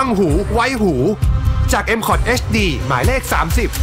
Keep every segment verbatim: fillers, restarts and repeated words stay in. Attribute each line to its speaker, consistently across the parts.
Speaker 1: ฟังหูไว้หูจาก เอ็ม คอท เอช ดี หมายเลขสามสิบ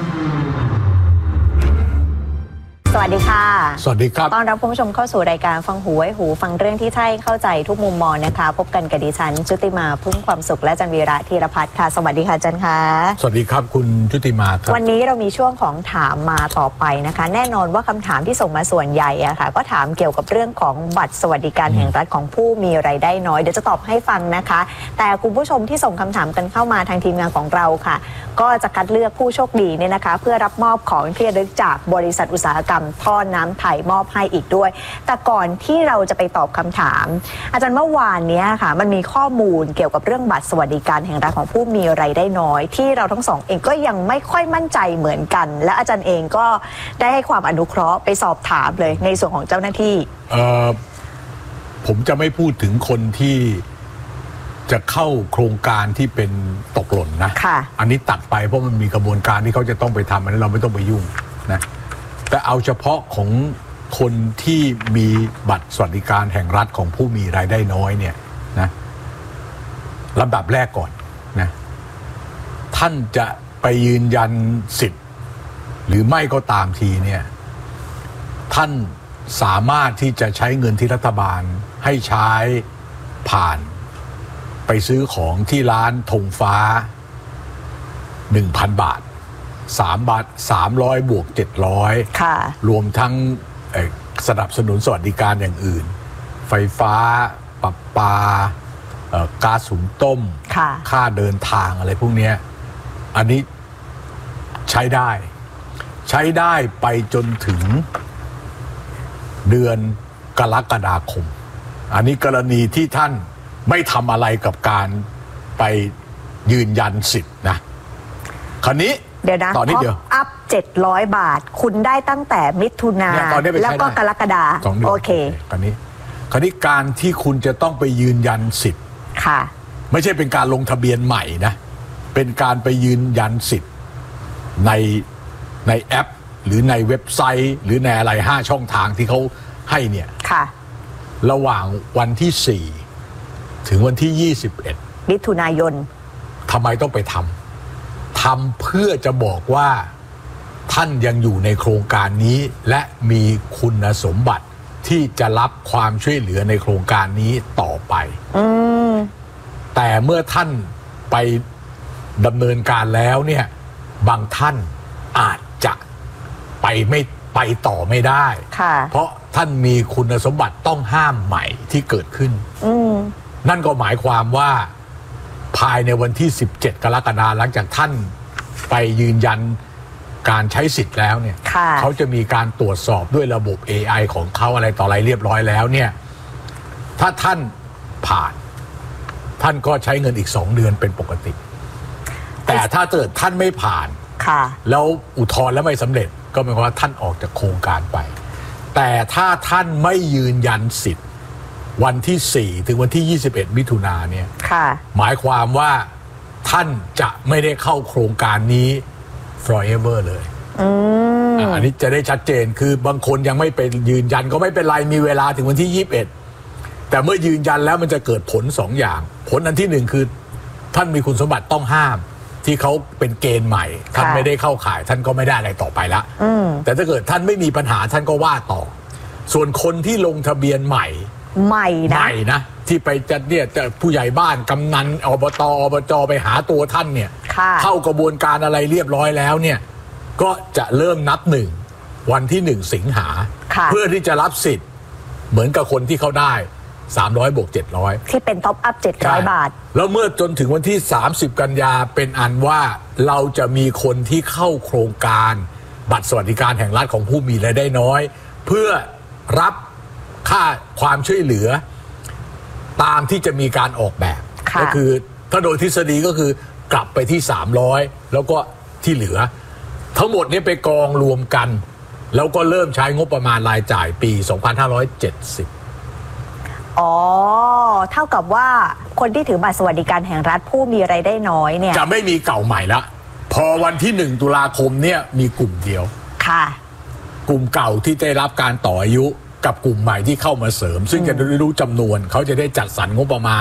Speaker 2: สวัสดีค่ะ
Speaker 3: สวัสดีครับ
Speaker 2: ต้อนรับคุณผู้ชมเข้าสู่รายการฟังหูไว้หูฟังเรื่องที่ใช่เข้าใจทุกมุมมองนะคะพบกันกับดิฉันชุติมาพึ่งความสุขและจันวีระธีรพัฒน์ค่ะสวัสดีค่ะจันค่ะ
Speaker 3: สวัสดีครับคุณชุติมาครับ
Speaker 2: วันนี้เรามีช่วงของถามมาต่อไปนะคะแน่นอนว่าคำถามที่ส่งมาส่วนใหญ่อะค่ะก็ถามเกี่ยวกับเรื่องของบัตรสวัสดิการแห่งรัฐของผู้มีรายได้น้อยเดี๋ยวจะตอบให้ฟังนะคะแต่คุณผู้ชมที่ส่งคำถามกันเข้ามาทางทีมงานของเราค่ะก็จะคัดเลือกผู้โชคดีเนี่ยนะคะเพื่อรับมอบของที่ระลึกจากบริษัทอุตสาหกรรมท่อน้ำไทยมอบให้อีกด้วยแต่ก่อนที่เราจะไปตอบคำถามอาจารย์เมื่อวานนี้ค่ะมันมีข้อมูลเกี่ยวกับเรื่องบัตรสวัสดิการแห่งรัฐของผู้มีรายได้น้อยที่เราทั้งสองเองก็ยังไม่ค่อยมั่นใจเหมือนกันและอาจารย์เองก็ได้ให้ความอนุเคราะห์ไปสอบถามเลยในส่วนของเจ้าหน้าที่
Speaker 3: เอ่อผมจะไม่พูดถึงคนที่จะเข้าโครงการที่เป็นตกหล่นนะอันนี้ตัดไปเพราะมันมีกระบวนการที่เขาจะต้องไปทำอันนี้เราไม่ต้องไปยุ่งนะแต่เอาเฉพาะของคนที่มีบัตรสวัสดิการแห่งรัฐของผู้มีรายได้น้อยเนี่ยนะลำดับแรกก่อนนะท่านจะไปยืนยันสิทธิ์หรือไม่ก็ตามทีเนี่ยท่านสามารถที่จะใช้เงินที่รัฐบาลให้ใช้ผ่านไปซื้อของที่ร้านธงฟ้า หนึ่งพัน บาทสามบาทสามร้อยบวกเจ็ดร้อย
Speaker 2: ค่ะ
Speaker 3: รวมทั้งสนับสนุนสวัสดิการอย่างอื่นไฟฟ้าประปาก๊าซหุงต้มค่าเดินทางอะไรพวกนี้อันนี้ใช้ได้ใช้ได้ไปจนถึงเดือนกรกฎาคมอันนี้กรณีที่ท่านไม่ทำอะไรกับการไปยืนยันสิทธิ์นะคราวนี้
Speaker 2: เดี๋ยวนะ
Speaker 3: ตอนนี้เดียว
Speaker 2: อัพเจ็ดร้อยบาทคุณได้ตั้งแต่มิถุนาแล้วก็กรกฎาคมโอเค
Speaker 3: คราวนี้คราวนี้การที่คุณจะต้องไปยืนยันสิทธิ์
Speaker 2: ค่ะ
Speaker 3: ไม่ใช่เป็นการลงทะเบียนใหม่นะเป็นการไปยืนยันสิทธิ์ในในแอปหรือในเว็บไซต์หรือในอะไรห้าช่องทางที่เขาให้เนี่ย
Speaker 2: ค่ะ
Speaker 3: ระหว่างวันที่สี่ถึงวันที่ยี่สิบเอ็ด
Speaker 2: มิถุนายน
Speaker 3: ทำไมต้องไปทำทำเพื่อจะบอกว่าท่านยังอยู่ในโครงการนี้และมีคุณสมบัติที่จะรับความช่วยเหลือในโครงการนี้ต่อไปแต่เมื่อท่านไปดำเนินการแล้วเนี่ยบางท่านอาจจะไปไม่ไปต่อไม่ได้เพราะท่านมีคุณสมบัติต้องห้ามใหม่ที่เกิดขึ้นนั่นก็หมายความว่าภายในวันที่สิบเจ็ดกรกฎาคมหลังจากท่านไปยืนยันการใช้สิทธิ์แล้วเนี่ยเขาจะมีการตรวจสอบด้วยระบบ เอ ไอ ของเขาอะไรต่ออะไรเรียบร้อยแล้วเนี่ยถ้าท่านผ่านท่านก็ใช้เงินอีกสองเดือนเป็นปกติแต่ถ้าเกิดท่านไม่ผ่านแล้วอุทธรณ์แล้วไม่สำเร็จก็หมายความว่าท่านออกจากโครงการไปแต่ถ้าท่านไม่ยืนยันสิทธิ์วันที่สี่ถึงวันที่ยี่สิบเอ็ดมิถุนายนเนี่ยหมายความว่าท่านจะไม่ได้เข้าโครงการนี้ forever เลยอันนี้จะได้ชัดเจนคือบางคนยังไม่เป็นยืนยันก็ไม่เป็นไรมีเวลาถึงวันที่ยี่สิบเอ็ดแต่เมื่อยืนยันแล้วมันจะเกิดผลสองอย่างผลอันที่หนึ่งคือท่านมีคุณสมบัติต้องห้ามที่เขาเป็นเกณฑ์ใหม่ท่านไม่ได้เข้าข่ายท่านก็ไม่ได้อะไรต่อไปละแต่ถ้าเกิดท่านไม่มีปัญหาท่านก็ว่าต่อส่วนคนที่ลงทะเบียนใหม่
Speaker 2: ใหม่นะ
Speaker 3: ใหม่นะที่ไปจะเนี่ยจะผู้ใหญ่บ้านกำนันอบตอบจไปหาตัวท่านเนี่ยเข้ากระบวนการอะไรเรียบร้อยแล้วเนี่ยก็จะเริ่มนับหนึ่งวันที่หนึ่งสิงหาเพื่อที่จะรับสิทธิ์เหมือนกับคนที่เขาได้สามร้อยบวกเจ็ดร้อย
Speaker 2: ที่เป็นท็อปอัพเจ็ดร้อยบาท
Speaker 3: แล้วเมื่อจนถึงวันที่สามสิบกันยาเป็นอันว่าเราจะมีคนที่เข้าโครงการบัตรสวัสดิการแห่งรัฐของผู้มีรายได้น้อยเพื่อรับค่าความช่วยเหลือตามที่จะมีการออกแบบก็คือถ้าโดยทฤษฎีก็คือกลับไปที่สามร้อยแล้วก็ที่เหลือทั้งหมดนี้ไปกองรวมกันแล้วก็เริ่มใช้งบประมาณรายจ่ายปีสองพันห้าร้อยเจ็ดสิบ
Speaker 2: อ๋อเท่ากับว่าคนที่ถือบัตรสวัสดิการแห่งรัฐผู้มีรายได้น้อยเนี่ย
Speaker 3: จะไม่มีเก่าใหม่ละพอวันที่หนึ่งตุลาคมเนี่ยมีกลุ่มเดียว
Speaker 2: ค่ะ
Speaker 3: กลุ่มเก่าที่ได้รับการต่ออายุกับกลุ่มใหม่ที่เข้ามาเสริมซึ่งจะได้รู้จำนวนเขาจะได้จัดสรรงบประมาณ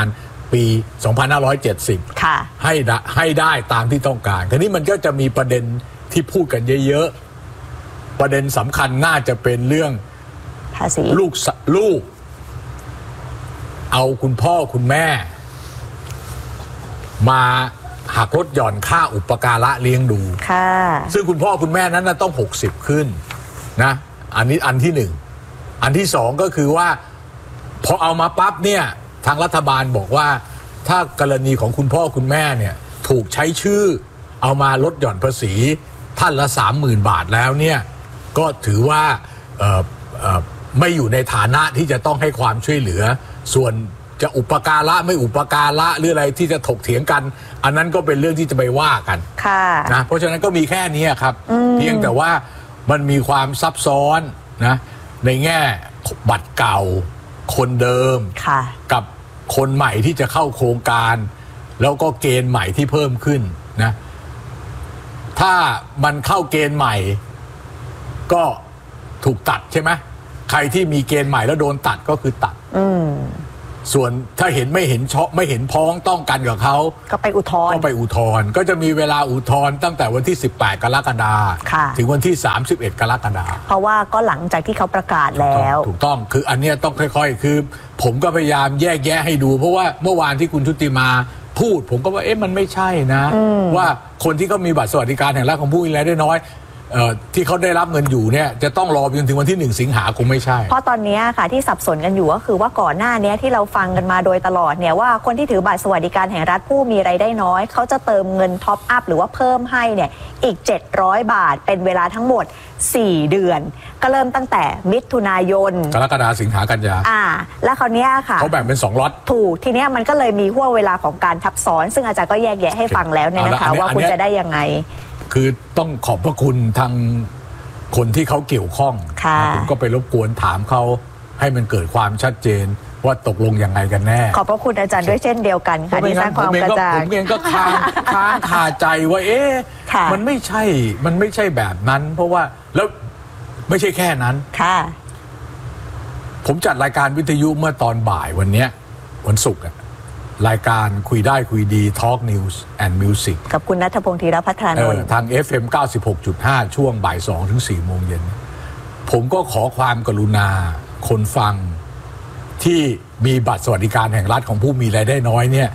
Speaker 3: ปี สองพันห้าร้อยเจ็ดสิบ
Speaker 2: ค่ะ
Speaker 3: ให้ให้ได้ตามที่ต้องการทีนี้มันก็จะมีประเด็นที่พูดกันเยอะๆประเด็นสำคัญน่าจะเป็นเรื่อง
Speaker 2: ภาษี
Speaker 3: ลูกลูกเอาคุณพ่อคุณแม่มาหักลดหย่อนค่าอุปการะเลี้ยงดู
Speaker 2: ค่ะ
Speaker 3: ซึ่งคุณพ่อคุณแม่นั้นนะต้องหกสิบขึ้นนะอันนี้อันที่หนึ่งอันที่สองก็คือว่าพอเอามาปั๊บเนี่ยทางรัฐบาลบอกว่าถ้ากรณีของคุณพ่อคุณแม่เนี่ยถูกใช้ชื่อเอามาลดหย่อนภาษีท่านละสามหมื่นบาทแล้วเนี่ยก็ถือว่าเอ่อเอ่อไม่อยู่ในฐานะที่จะต้องให้ความช่วยเหลือส่วนจะอุปการะไม่อุปการะหรืออะไรที่จะถกเถียงกันอันนั้นก็เป็นเรื่องที่จะไปว่ากันนะเพราะฉะนั้นก็มีแค่นี้ครับเพียงแต่ว่ามันมีความซับซ้อนนะในแง่บัตรเก่าคนเดิมกับคนใหม่ที่จะเข้าโครงการแล้วก็เกณฑ์ใหม่ที่เพิ่มขึ้นนะถ้ามันเข้าเกณฑ์ใหม่ก็ถูกตัดใช่ไหมใครที่มีเกณฑ์ใหม่แล้วโดนตัดก็คือตัดส่วนถ้าเห็นไม่เห็นชอบไม่เห็นพ้องต้องกันกับเขา
Speaker 2: ก็ไปอุทธรณ์
Speaker 3: ก็ไปอุทธรณ์ก็จะมีเวลาอุทธรณ์ตั้งแต่วันที่สิบแปดกรกฎาคมถึงวันที่สามสิบเอ็ดกรกฎาคม
Speaker 2: เพราะว่าก็หลังจากที่เขาประกาศแล้ว
Speaker 3: ถูกต้องคืออันนี้ต้องค่อยๆคือผมก็พยายามแยกแยะให้ดูเพราะว่าเมื่อวานที่คุณชุติมาพูดผมก็ว่าเอ๊ะมันไม่ใช่นะว่าคนที่เขามีบัตรสวัสดิการแห่งรัฐของผู้มีรายได้น้อยที่เขาได้รับเงินอยู่เนี่ยจะต้องรอไปจนถึงวันที่หนึ่งสิงหาคงไม่ใช่
Speaker 2: เพราะตอนนี้ค่ะที่สับสนกันอยู่ก็คือว่าก่อนหน้านี้ที่เราฟังกันมาโดยตลอดเนี่ยว่าคนที่ถือบัตรสวัสดิการแห่งรัฐผู้มีรายได้น้อยเขาจะเติมเงินท็อปอัพหรือว่าเพิ่มให้เนี่ยอีกเจ็ดร้อยบาทเป็นเวลาทั้งหมดสี่เดือนก็เริ่มตั้งแต่มิถุนายน
Speaker 3: กรกฎาคมสิงหากันยา
Speaker 2: อ่าแล้วคราวนี้ค่ะ
Speaker 3: เขาแบ่งเป็นสองล็อต
Speaker 2: ถูกทีนี้มันก็เลยมีห่วงเวลาของการทับซ้อนซึ่งอาจารย์ก็แยกแยะให้ฟังแล้วเนี่ยนะคะว่าคุณจะได้ยังไง
Speaker 3: คือต้องขอบพระคุณทางคนที่เขาเกี่ยวข้องผมก็ไปรบกวนถามเขาให้มันเกิดความชัดเจนว่าตกลงยังไงกันแน่
Speaker 2: ขอบพระคุณอาจารย์ด้วยเช่นเดียวกันค่ะที่สร้างความกระจ่าง
Speaker 3: ผมเองก็ค้างค้างคาใจว่าเอ๊ะมันไม่ใช่มันไม่ใช่แบบนั้นเพราะว่าแล้วไม่ใช่แค่นั้น
Speaker 2: ค่ะ
Speaker 3: ผมจัดรายการวิทยุเมื่อตอนบ่ายวันนี้วันศุกร์รายการคุยได้คุยดี Talk News and Music
Speaker 2: กับคุณณัฐพงษ์ธีรภัทรานนท์
Speaker 3: ทาง เอฟ เอ็ม เก้าสิบหกจุดห้า ช่วงบ่ายสองถึงสี่โมงเย็นผมก็ขอความกรุณาคนฟังที่มีบัตรสวัสดิการแห่งรัฐของผู้มีรายได้น้อยเนี่ย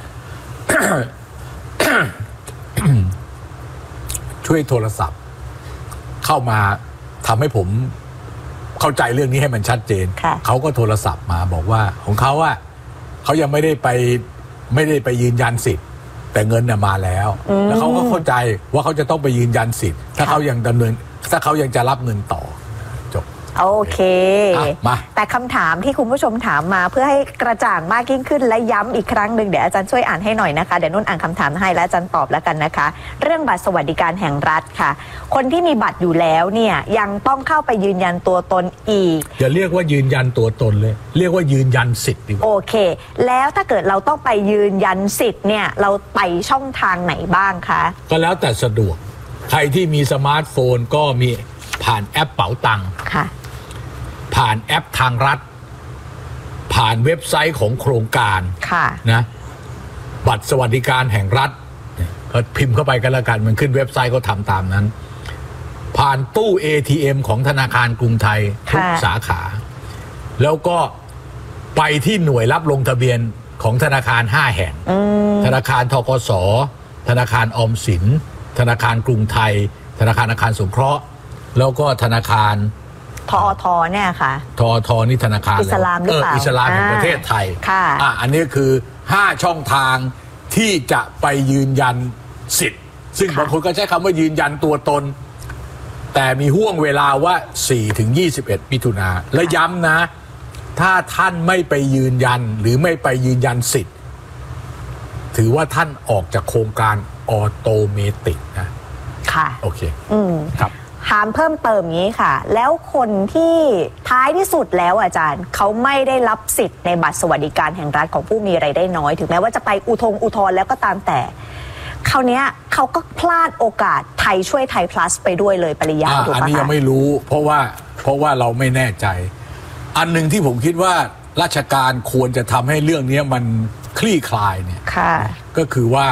Speaker 3: ช่วยโทรศัพท์เข้ามาทำให้ผมเข้าใจเรื่องนี้ให้มันชัดเจนเขาก็โทรศัพท์มาบอกว่าของเขาอะเขายังไม่ได้ไปไม่ได้ไปยืนยันสิทธิ์แต่เงินน่ะมาแล้วแล้วเขาก็เข้าใจว่าเขาจะต้องไปยืนยันสิทธิ์ถ้าเขายังดำเนินถ้าเขายังจะรับเงินต่อจบ
Speaker 2: โอเค
Speaker 3: มา
Speaker 2: แต่คำถามที่คุณผู้ชมถามมาเพื่อให้กระจ่างมากยิ่งขึ้นและย้ำอีกครั้งหนึ่งเดี๋ยวอาจารย์ช่วยอ่านให้หน่อยนะคะเดี๋ยวนุ่นอ่านคำถามให้แล้วอาจารย์ตอบแล้วกันนะคะเรื่องบัตรสวัสดิการแห่งรัฐค่ะคนที่มีบัตรอยู่แล้วเนี่ยยังต้องเข้าไปยืนยันตัวตนอีก
Speaker 3: อย่าเรียกว่ายืนยันตัวตนเลยเรียกว่ายืนยันสิทธิ์ดีกว่า
Speaker 2: โอเคแล้วถ้าเกิดเราต้องไปยืนยันสิทธิ์เนี่ยเราไปช่องทางไหนบ้างคะ
Speaker 3: ก็แล้วแต่สะดวกใครที่มีสมาร์ทโฟนก็มีผ่านแอปเป๋าตังค์
Speaker 2: ค่ะ
Speaker 3: ผ่านแอปทางรัฐผ่านเว็บไซต์ของโครงการนะบัตรสวัสดิการแห่งรัฐพิมพ์เข้าไปกันละกันมันขึ้นเว็บไซต์ก็ทำตามนั้นผ่านตู้ เอ ที เอ็ม ของธนาคารกรุงไทยทุกสาขาแล้วก็ไปที่หน่วยรับลงทะเบียนของธนาคารห้าแห่งธนาคารธกส.ธนาคารออมสินธนาคารกรุงไทยธนาคารอาคารสงเคราะห์แล้วก็ธนาคาร
Speaker 2: ทอทเนี่ยค่ะ
Speaker 3: ทอทนี่ธนาคาร
Speaker 2: อิสลามหรือเปล่า
Speaker 3: อิสลามแห่งประเทศไทย
Speaker 2: ค่ะ
Speaker 3: อ่ะอันนี้คือห้าช่องทางที่จะไปยืนยันสิทธิ์ซึ่งบางคนก็ใช้คำว่ายืนยันตัวตนแต่มีห่วงเวลาว่าสี่ถึงยี่สิบเอ็ดมิถุนาและย้ำนะถ้าท่านไม่ไปยืนยันหรือไม่ไปยืนยันสิทธิ์ถือว่าท่านออกจากโครงการออโตเมติกนะ
Speaker 2: ค่ะ
Speaker 3: โอเค
Speaker 2: อืม
Speaker 3: ครับ
Speaker 2: ถามเพิ่มเติมงี้ค่ะแล้วคนที่ท้ายที่สุดแล้วอาจารย์เขาไม่ได้รับสิทธิ์ในบัตรสวัสดิการแห่งรัฐของผู้มีรายได้น้อยถึงแม้ว่าจะไปอุทงอุทธรณ์แล้วก็ตามแต่คราวนี้เขาก็พลาดโอกาสไทยช่วยไทย plus ไปด้วยเลยปริยายถูกปะคะ
Speaker 3: อันนี้ยังไม่รู้เพราะว่าเพราะว่าเราไม่แน่ใจอันหนึ่งที่ผมคิดว่าราชการควรจะทำให้เรื่องนี้มันเคลี่คลายเนี่ย
Speaker 2: ค่ะ
Speaker 3: ก็คือว่า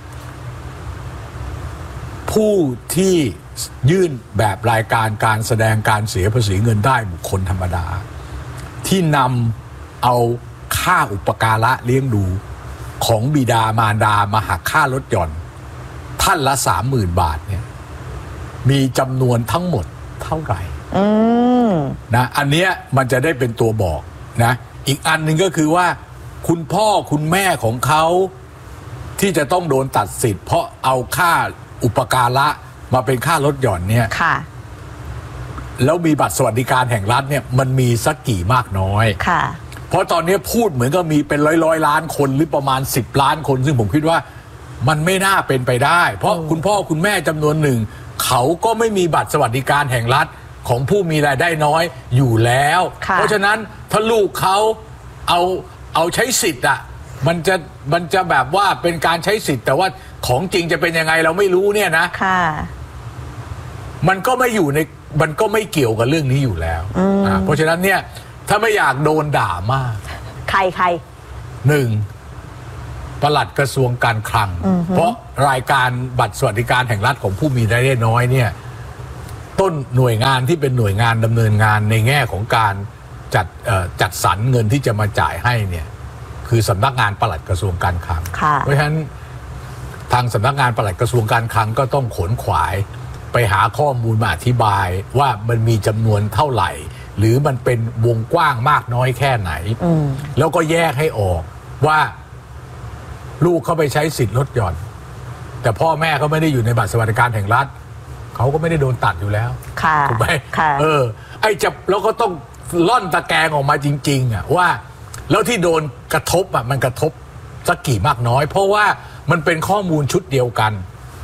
Speaker 3: ผู้ที่ยื่นแบบรายการการแสดงการเสียภาษีเงินได้บุคคลธรรมดา ที่นำเอาค่าอุปการะเลี้ยงดูของบิดามารดามาหักค่ารถหย่อนท่านละสามหมื่นบาทเนี่ยมีจำนวนทั้งหมดเท่าไหร่
Speaker 2: อืม
Speaker 3: นะอันเนี้ยมันจะได้เป็นตัวบอกนะอีกอันหนึ่งก็คือว่าคุณพ่อคุณแม่ของเขาที่จะต้องโดนตัดสิทธิ์เพราะเอาค่าอุปการะมาเป็นค่ารถหย่อนเนี่ย
Speaker 2: ค่ะ
Speaker 3: แล้วมีบัตรสวัสดิการแห่งรัฐเนี่ยมันมีสักกี่มากน้อย
Speaker 2: ค่ะ
Speaker 3: เพราะตอนนี้พูดเหมือนกับมีเป็นร้อยร้อยล้านคนหรือประมาณสิบล้านคน ซึ่งผมคิดว่ามันไม่น่าเป็นไปได้ เพราะคุณพ่อคุณแม่จำนวนหนึ่งเขาก็ไม่มีบัตรสวัสดิการแห่งรัฐของผู้มีรายได้น้อยอยู่แล้ว เพราะฉะนั้นถ้าลูกเขาเอาเอาใช้สิทธิ์อ่ะมันจะมันจะแบบว่าเป็นการใช้สิทธิ์แต่ว่าของจริงจะเป็นยังไงเราไม่รู้เนี่ยนะ
Speaker 2: ค่ะ
Speaker 3: มันก็ไม่อยู่ในมันก็ไม่เกี่ยวกับเรื่องนี้อยู่แล้วอ่าเพราะฉะนั้นเนี่ยถ้าไม่อยากโดนด่ามาก
Speaker 2: ใครใคร
Speaker 3: หนึ่งปลัดกระทรวงการคลัง เพราะรายการบัตรสวัสดิการแห่งรัฐของผู้มีรายได้น้อยเนี่ยต้นหน่วยงานที่เป็นหน่วยงานดำเนินงานในแง่ของการจัดจัดสรรเงินที่จะมาจ่ายให้เนี่ยคือสำนักงานปลัดกระทรวงการคลัง เพราะฉะนั้นทางสำนักงานปลัดกระทรวงการคลังก็ต้องขนขวายไปหาข้อมูลมาอธิบายว่ามันมีจำนวนเท่าไหร่หรือมันเป็นวงกว้างมากน้อยแค่ไหนแล้วก็แยกให้ออกว่าลูกเขาไปใช้สิทธิ์ลดหย่อนแต่พ่อแม่เขาไม่ได้อยู่ในบัตรสวัสดิการแห่งรัฐเขาก็ไม่ได้โดนตัดอยู่แล้วถูกไหมเออไอ้จะแล้วก็ต้องล่อนตะแกรงออกมาจริงๆอ่ะว่าแล้วที่โดนกระทบอ่ะมันกระทบสักกี่มากน้อยเพราะว่ามันเป็นข้อมูลชุดเดียวกัน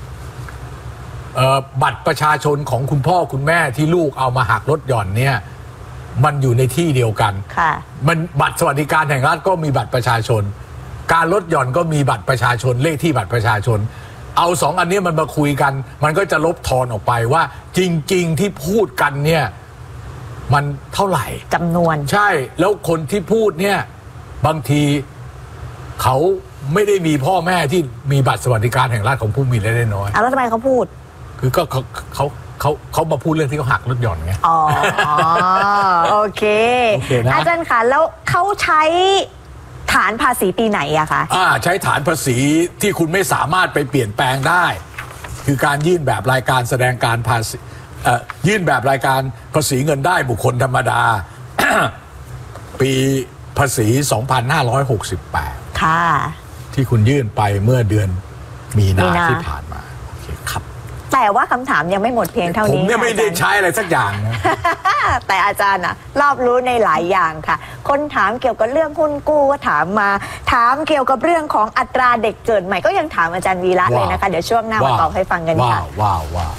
Speaker 3: บัตรประชาชนของคุณพ่อคุณแม่ที่ลูกเอามาหักลดหย่อนเนี่ยมันอยู่ในที่เดียวกันมันบัตรสวัสดิการแห่งรัฐก็มีบัตรประชาชนการลดหย่อนก็มีบัตรประชาชนเลขที่บัตรประชาชนเอาสองอันนี้มันมาคุยกันมันก็จะลบทอนออกไปว่าจริงๆที่พูดกันเนี่ยมันเท่าไหร่
Speaker 2: จำนวน
Speaker 3: ใช่แล้วคนที่พูดเนี่ยบางทีเขาไม่ได้มีพ่อแม่ที่มีบัตรสวัสดิการแห่งรัฐของผู้มีรายได้น้อย
Speaker 2: แล้วทำไมเขาพูด
Speaker 3: คือก็เขาเขาเขาเขามาพูดเรื่องที่เขาหักลดหย่อนไง
Speaker 2: อ๋อโอเคอาจารย์คะแล้วเขาใช้ฐานภาษีปีไหนอะคะ
Speaker 3: อ่าใช้ฐานภาษีที่คุณไม่สามารถไปเปลี่ยนแปลงได้คือการยื่นแบบรายการแสดงการภาษียื่นแบบรายการภาษีเงินได้บุคคลธรรมดา ปีภาษีสองพันห้าร้อยหกสิบแปด
Speaker 2: ค่ะ
Speaker 3: ที่คุณยื่นไปเมื่อเดือนมีนาที่ผ่านมาโอเคครับ
Speaker 2: แต่ว่าคำถามยังไม่หมดเพียงเท่านี้
Speaker 3: ผมเนี่ยไม่ได้ใช้อะไรสักอย่างนะ
Speaker 2: แต่อาจารย์อะรอบรู้ในหลายอย่างค่ะคนถามเกี่ยวกับเรื่องหุ้นกู้ก็ถามมาถามเกี่ยวกับเรื่องของอัตราเด็กเกิดใหม่ก็ยังถามอาจารย์วีระเลยนะคะเดี๋ยวช่วงหน้ามาตอบให้ฟังกันค่ะ
Speaker 3: ว้าวว้าว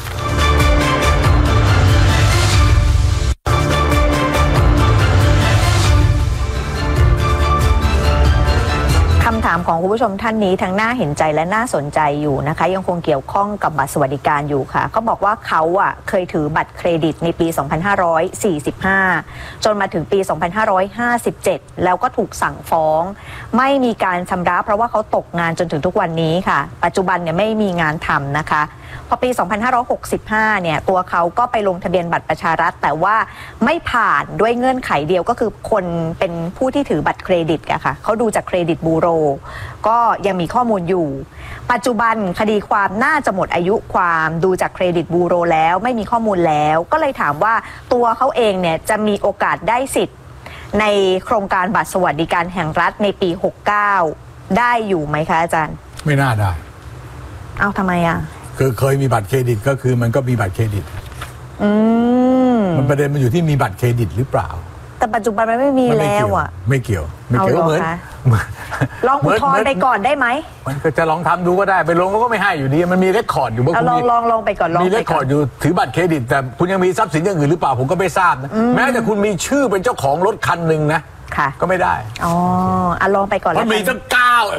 Speaker 2: คำถามของคุณผู้ชมท่านนี้ทั้งน่าเห็นใจและน่าสนใจอยู่นะคะยังคงเกี่ยวข้องกับบัตรสวัสดิการอยู่ค่ะเขาบอกว่าเขาอ่ะเคยถือบัตรเครดิตในปีสองพันห้าร้อยสี่สิบห้าจนมาถึงปีสองพันห้าร้อยห้าสิบเจ็ดแล้วก็ถูกสั่งฟ้องไม่มีการชำระเพราะว่าเขาตกงานจนถึงทุกวันนี้ค่ะปัจจุบันเนี่ยไม่มีงานทำนะคะพอปีสองพันห้าร้อยหกสิบห้าเนี่ยตัวเขาก็ไปลงทะเบียนบัตรประชารัฐแต่ว่าไม่ผ่านด้วยเงื่อนไขเดียวก็คือคนเป็นผู้ที่ถือบัตรเครดิตอะค่ะเขาดูจากเครดิตบูโรก็ยังมีข้อมูลอยู่ปัจจุบันคดีความน่าจะหมดอายุความดูจากเครดิตบูโรแล้วไม่มีข้อมูลแล้วก็เลยถามว่าตัวเขาเองเนี่ยจะมีโอกาสได้สิทธิ์ในโครงการบัตรสวัสดิการแห่งรัฐในปีหกสิบเก้าได้อยู่ไหมคะอาจารย์
Speaker 3: ไม่น่าได้
Speaker 2: เอ้าทำไมอ่ะ
Speaker 3: คือเคยมีบัตรเครดิตก็คือมันก็มีบัตรเครดิตอืมมันประเด็นมันอยู่ที่มีบัตรเครดิตหรือเปล่า
Speaker 2: แต่ปัจจุบันมันไม่มีแล้วอ่ะ
Speaker 3: ไม่เกี่ยวไม่เกี่ยวเหมือน
Speaker 2: ลองอุทธรณ์ไปก่อนได้ไหม
Speaker 3: มันก็จะลองทำดูก็ได้ไปลงก็ไม่ให้อยู่ดีมันมีเรคคอร์ดอยู่ว่าคุณ
Speaker 2: ลองลองลองไปก่อน
Speaker 3: มีเรคคอร์ดอยู่ถือบัตรเครดิตแต่คุณยังมีทรัพย์สินอย่างอื่นหรือเปล่าผมก็ไม่ทราบนะแม้แต่คุณมีชื่อเป็นเจ้าของรถคันหนึ่งนะก็ไม่ได้
Speaker 2: อ๋ออ่ะลองไปก่อน
Speaker 3: มันมีตั้งเก้า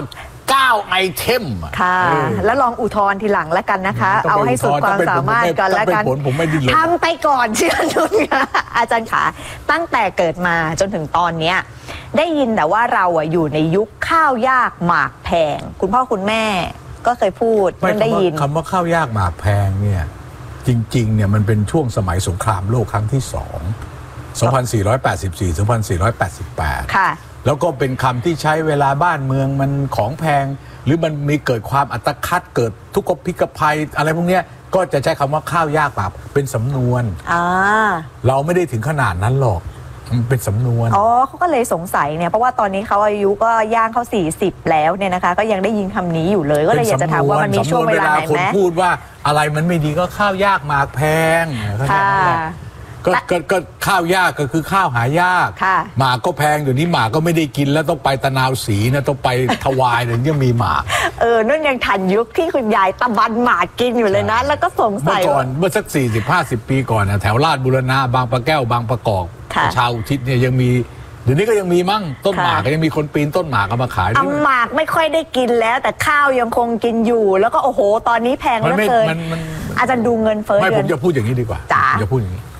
Speaker 3: เก้าไอเทม
Speaker 2: ค่ะแล้วลองอุทธรณ์ทีหลังแล้วกันนะคะเอาให้สุดความสามารถก่อนแล้วกันทำไปก่อนเชื่อนุนค่ะอาจารย์ขาตั้งแต่เกิดมาจนถึงตอนเนี้ยได้ยินแต่ว่าเราอะอยู่ในยุคข้าวยากหมากแพงคุณพ่อคุณแม่ก็เคยพูดมันได้ยิน
Speaker 3: คำว่าข้าวยากหมากแพงเนี่ยจริงๆเนี่ยมันเป็นช่วงสมัยสงครามโลกครั้งที่สองสองพันสี่ร้อยแปดสิบสี่ สองพันสี่ร้อยแปดสิบแปด
Speaker 2: ค่ะ
Speaker 3: แล้วก็เป็นคำที่ใช้เวลาบ้านเมืองมันของแพงหรือมันมีเกิดความอัตคัดเกิดทุกขพิกภัยอะไรพวกนี้ก็จะใช้คำว่าข้าวยากหมากเป็นสำนวนเราไม่ได้ถึงขนาดนั้นหรอกมันเป็นสำนวน
Speaker 2: อ๋อเขาก็เลยสงสัยเนี่ยเพราะว่าตอนนี้เขาอายุก็ย่างเขาสี่สิบแล้วเนี่ยนะคะก็ยังได้ยินคำนี้อยู่เลยก็เลยอยากจะถามว่ามันมีช่วงเวลาไหนไหม
Speaker 3: คนพูดว่าอะไรมันไม่ดีก็ข้าวยากหมากแพงค่ะก็ก็ก็ข้าวยากก็คือข้าวหายากหมากก็แพงเดี๋ยวนี้หมากก็ไม่ได้กินแล้วต้องไปตะนาวศรีนะต้องไปถวายถึงจะมีหมาก
Speaker 2: เออนั่นยังทันยุคที่คุณยายตะบันหมากกินอยู่เลยนะแล้วก็สงสัย
Speaker 3: เมื่อก่อนเมื่อสักสี่สิบห้าสิบปีก่อนนะแถวลาดบุรณะบางปะแก้วบางประกอบชาวอุทิศเนี่ยยังมีเดี๋ยวนี้ก็ยังมีมั่งต้นหมากก็ยังมีคนปีนต้นหมากมาขาย
Speaker 2: เอาหมากไม่ค่อยได้กินแล้วแต่ข้าวยังคงกินอยู่แล้วก็โอ้โหตอนนี้แพงเหลือเกินอาจารย์ดูเงินเฟ้อ
Speaker 3: ไม่ผมจะพูดอย่างนี้ดีกว่าจะพูดอย่างนี้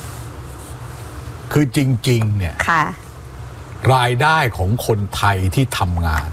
Speaker 3: คือจริงๆเนี่ยรายได้ของคนไทยที่ทำงาน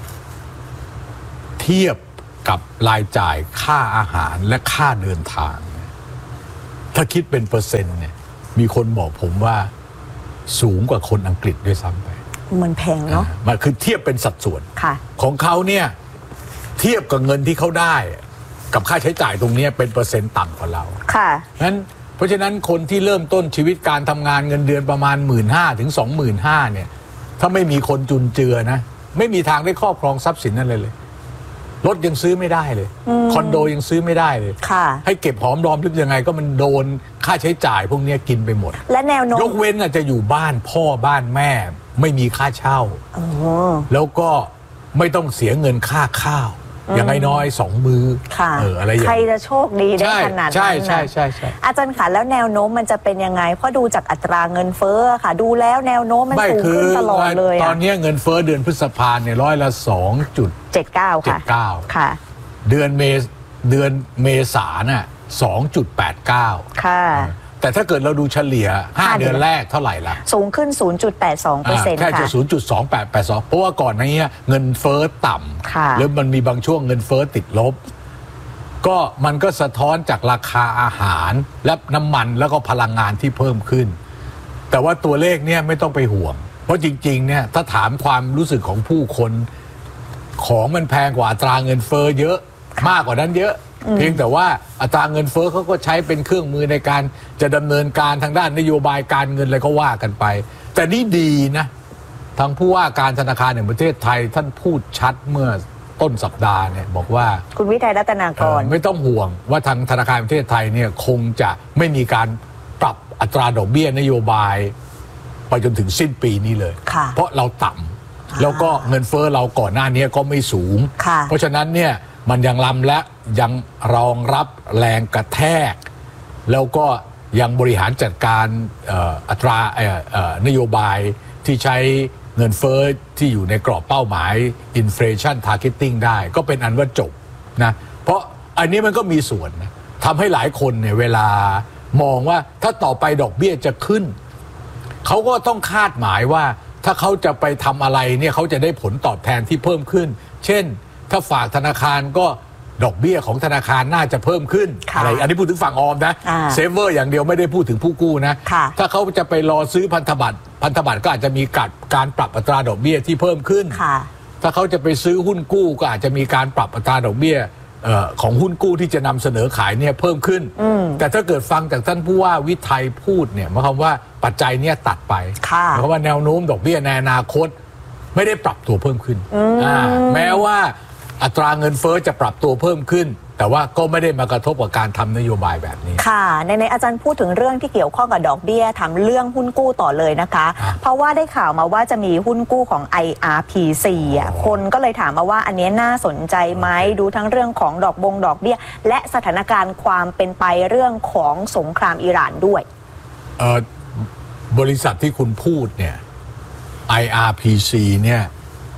Speaker 3: เทียบกับรายจ่ายค่าอาหารและค่าเดินทางถ้าคิดเป็นเปอร์เซ็นต์เนี่ยมีคนบอกผมว่าสูงกว่าคนอังกฤษด้วยซ้ำไป
Speaker 2: มันแพงเนาะ
Speaker 3: มันคือเทียบเป็นสัดส่วนของเขาเนี่ยเทียบกับเงินที่เขาได้กับค่าใช้จ่ายตรงนี้เป็นเปอร์เซ็นต์ต่ำกว่าเรา
Speaker 2: ค่ะ
Speaker 3: นั้นเพราะฉะนั้นคนที่เริ่มต้นชีวิตการทำงานเงินเดือนประมาณ หนึ่งหมื่นห้าพัน ถึง สองหมื่นห้าพัน เนี่ยถ้าไม่มีคนจุนเจือนะไม่มีทางได้ครอบครองทรัพย์สินนั่นเลยเลยรถยังซื้อไม่ได้เลยคอนโดยังซื้อไม่ได้เลยให้เก็บหอมรอมริบยังไงก็มันโดนค่าใช้จ่ายพวกนี้กินไปหมด
Speaker 2: และแนวโน้ม
Speaker 3: ยกเว้นอาจจะอยู่บ้านพ่อบ้านแม่ไม่มีค่าเช่าแล้วก็ไม่ต้องเสียเงินค่าข้าวอย่างน้อยสองมือ
Speaker 2: เอออะไรอย่างใครจะโชคดีได้ขนาดนั้น
Speaker 3: ใช่ใช่ใช่ใช่
Speaker 2: อาจารย์ค่ะแล้วแนวโน้มมันจะเป็นยังไงเพราะดูจากอัตราเงินเฟ้อค่ะดูแล้วแนวโน้มมันสูงขึ้นตลอดเลย
Speaker 3: ตอนนี้เงินเฟ้อเดือนพฤษภาคมเนี่ยร้อยละสองจุด
Speaker 2: เจ็ดเก้าค่ะ
Speaker 3: เจ็ดเก้า
Speaker 2: ค่ะ
Speaker 3: เดือนเมษเดือนเมษาน่ะสองจุดแปดเก้า
Speaker 2: ค่ะ
Speaker 3: แต่ถ้าเกิดเราดูเฉลี่ยห้าเดือนแรกเท่าไหร่ล่ะ
Speaker 2: สูงขึ้น ศูนย์จุดแปดสองเปอร์เซ็นต์ ค่ะ
Speaker 3: แค่จะ ศูนย์จุดสองแปดแปดสอง เพราะว่าก่อนหน้านี้เงินเฟ้อต่ำแล้วมันมีบางช่วงเงินเฟ้อติดลบก็มันก็สะท้อนจากราคาอาหารและน้ำมันแล้วก็พลังงานที่เพิ่มขึ้นแต่ว่าตัวเลขเนี่ยไม่ต้องไปห่วงเพราะจริงๆเนี่ยถ้าถามความรู้สึกของผู้คนของมันแพงกว่าอัตราเงินเฟ้อเยอะมากกว่านั้นเยอะเพียงแต่ว่าอัตราเงินเฟ้อเขาก็ใช้เป็นเครื่องมือในการจะดำเนินการทางด้านนโยบายการเงินอะไรก็ว่ากันไปแต่นี่ดีนะทางผู้ว่าการธนาคารแห่งประเทศไทยท่านพูดชัดเมื่อต้นสัปดาห์เนี่ยบอกว่า
Speaker 2: คุณวิทัยรัตนากร
Speaker 3: ไม่ต้องห่วงว่าทางธนาคารแห่งประเทศไทยเนี่ยคงจะไม่มีการปรับอัตราดอกเบี้ยนโยบายไปจนถึงสิ้นปีนี้เลยเพราะเราต่ำแล้วก็เงินเฟ้อเราก่อนหน้านี้ก็ไม่สูงเพราะฉะนั้นเนี่ยมันยังล้ำและยังรองรับแรงกระแทกแล้วก็ยังบริหารจัดการอัตรานโยบายที่ใช้เงินเฟ้อที่อยู่ในกรอบเป้าหมาย inflation targeting ได้ก็เป็นอันว่าจบนะเพราะอันนี้มันก็มีส่วนนะทำให้หลายคนเนี่ยเวลามองว่าถ้าต่อไปดอกเบี้ยจะขึ้นเขาก็ต้องคาดหมายว่าถ้าเขาจะไปทำอะไรเนี่ยเขาจะได้ผลตอบแทนที่เพิ่มขึ้นเช่นถ้าฝากธนาคารก็ดอกเบี้ยของธนาคารน่าจะเพิ่มขึ้นอะไรอันนี้พูดถึงฝั่งออมนะเซฟเวอร์อย่างเดียวไม่ได้พูดถึงผู้กู้นะถ้าเขาจะไปรอซื้อพันธบัตรพันธบัตรก็อาจจะมีการปรับอัตราดอกเบี้ยที่เพิ่มขึ้นถ้าเขาจะไปซื้อหุ้นกู้ก็อาจจะมีการปรับอัตราดอกเบี้ยของหุ้นกู้ที่จะนำเสนอขายเนี่ยเพิ่มขึ้นแต่ถ้าเกิดฟังจากท่านผู้ว่าวิทัยพูดเนี่ยหมายความว่าปัจจัยเนี่ยตัดไปหมายความว่าแนวโน้มดอกเบี้ยในอนาคตไม่ได้ปรับตัวเพิ่มขึ้นแม้ว่าอัตราเงินเฟ้อจะปรับตัวเพิ่มขึ้นแต่ว่าก็ไม่ได้มากระทบกับการทำนโยบายแบบนี้
Speaker 2: ค่ะในในอาจารย์พูดถึงเรื่องที่เกี่ยวข้องกับดอกเบี้ยทำเรื่องหุ้นกู้ต่อเลยนะคะเพราะว่าได้ข่าวมาว่าจะมีหุ้นกู้ของ ไอ อาร์ พี ซี อ่ะคนก็เลยถามมาว่าอันนี้น่าสนใจไหมดูทั้งเรื่องของดอกบงดอกเบี้ยและสถานการณ์ความเป็นไปเรื่องของสงครามอิหร่านด้วย
Speaker 3: เอ่อบริษัทที่คุณพูดเนี่ย ไอ อาร์ พี ซี เนี่ยเ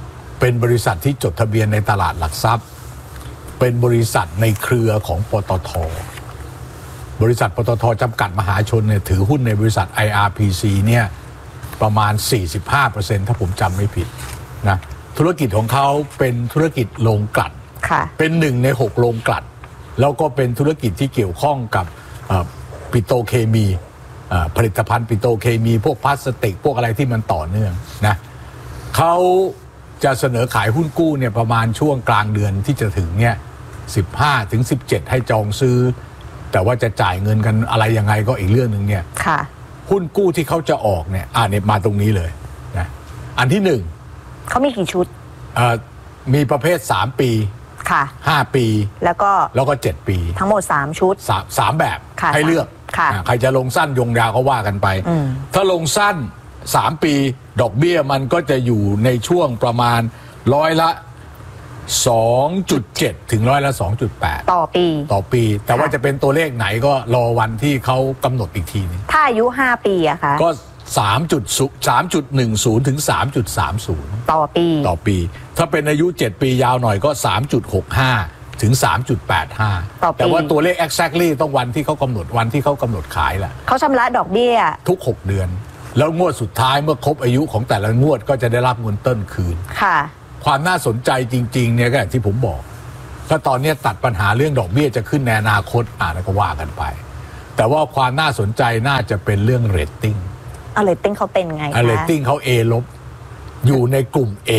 Speaker 3: เป็นบริษัทที่จดทะเบียนในตลาดหลักทรัพย์เป็นบริษัทในเครือของปตท.บริษัทปตท.จำกัดมหาชนเนี่ยถือหุ้นในบริษัท ไอ อาร์ พี ซี เนี่ยประมาณ สี่สิบห้าเปอร์เซ็นต์ ถ้าผมจำไม่ผิดนะธุรกิจของเขาเป็นธุรกิจโรงกลั่นเป็นหนึ่งในหกโรงกลั่นแล้วก็เป็นธุรกิจที่เกี่ยวข้องกับปิโตรเคมีผลิตภัณฑ์ปิโตรเคมีพวกพลาสติกพวกอะไรที่มันต่อเนื่องนะเขาจะเสนอขายหุ้นกู้เนี่ยประมาณช่วงกลางเดือนที่จะถึงเนี่ยสิบห้าถึงสิบเจ็ดให้จองซื้อแต่ว่าจะจ่ายเงินกันอะไรยังไงก็อีกเรื่องหนึ่งเนี่ยหุ้นกู้ที่เขาจะออกเนี่ยอ่าเนี่ยมาตรงนี้เลยนะอันที่หนึ่ง
Speaker 2: เขามีกี่ชุด
Speaker 3: มีประเภทสามปี
Speaker 2: ค่ะ
Speaker 3: ห้าปี
Speaker 2: แล้วก็
Speaker 3: แล้วก็เจ็ดปี
Speaker 2: ทั้งหมดสามชุด
Speaker 3: สามแบบให้เลือกใครจะลงสั้นยงยาวก็ว่ากันไปถ้าลงสั้นสามปีดอกเบี้ยมันก็จะอยู่ในช่วงประมาณร้อยละ สองจุดเจ็ด ถึงร้อยละ สองจุดแปด
Speaker 2: ต่อปี
Speaker 3: ต่อปีแต่ว่าจะเป็นตัวเลขไหนก็รอวันที่เขากำหนดอีกทีนึง
Speaker 2: ถ้าอายุห้าปีอะคะ
Speaker 3: ก็ สามจุดหนึ่งศูนย์ ถึง สามจุดสามศูนย์
Speaker 2: ต่อปี
Speaker 3: ต่อปีถ้าเป็นอายุเจ็ดปียาวหน่อยก็ สามจุดหกห้า ถึง สามจุดแปดห้า แต่ว่าตัวเลข exactly ต้องวันที่เขากำหนดวันที่เขากำหนดขายแหละ
Speaker 2: เขาชำระดอกเบี้ย
Speaker 3: ทุกหกเดือนแล้วงวดสุดท้ายเมื่อครบอายุของแต่ละงวดก็จะได้รับเงินต้นคืน
Speaker 2: ค่ะ
Speaker 3: ความน่าสนใจจริงๆเนี่ยก็อย่างที่ผมบอกก็ตอนนี้ตัดปัญหาเรื่องดอกเบี้ยจะขึ้นในอนาคตอ่านก็ว่ากันไปแต่ว่าความน่าสนใจน่าจะเป็นเรื่องเรตติ้ง
Speaker 2: อ่ะเรตติ้งเขาเป็นไงคะ
Speaker 3: เรตติ้งเขา A ลบอยู่ในกลุ่ม A